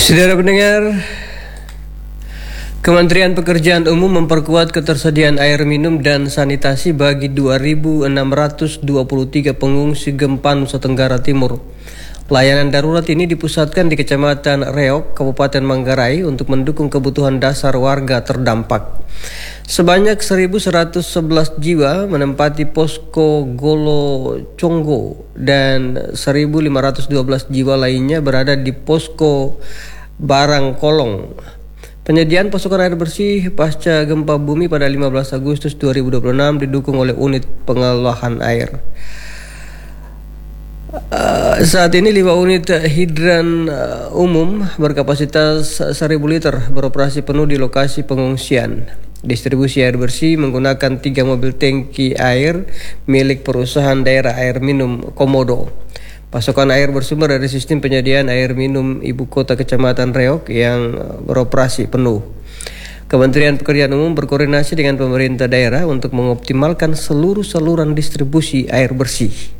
Saudara pendengar, Kementerian Pekerjaan Umum memperkuat ketersediaan air minum dan sanitasi bagi 2.623 pengungsi gempa Nusa Tenggara Timur. Layanan darurat ini dipusatkan di Kecamatan Reok, Kabupaten Manggarai untuk mendukung kebutuhan dasar warga terdampak. Sebanyak 1.111 jiwa menempati posko Golo Conggo dan 1.512 jiwa lainnya berada di posko Barang Kolong. Penyediaan pasokan air bersih pasca gempa bumi pada 15 Agustus 2026 didukung oleh unit pengolahan air. Saat ini 5 unit hidran umum berkapasitas 1.000 liter beroperasi penuh di lokasi pengungsian. Distribusi air bersih menggunakan 3 mobil tangki air milik perusahaan daerah air minum Komodo. Pasokan air bersumber dari sistem penyediaan air minum Ibu Kota Kecamatan Reok yang beroperasi penuh. Kementerian Pekerjaan Umum berkoordinasi dengan pemerintah daerah untuk mengoptimalkan seluruh saluran distribusi air bersih.